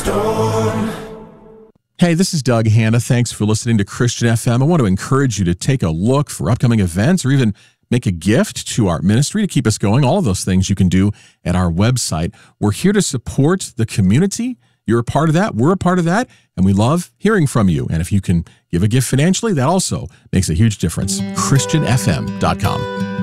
Hey, this is Doug Hanna. Thanks for listening to Christian FM. I want to encourage you to take a look for upcoming events or even make a gift to our ministry to keep us going. All of those things you can do at our website. We're here to support the community. You're a part of that. We're a part of that. And we love hearing from you. And if you can give a gift financially, that also makes a huge difference. ChristianFM.com.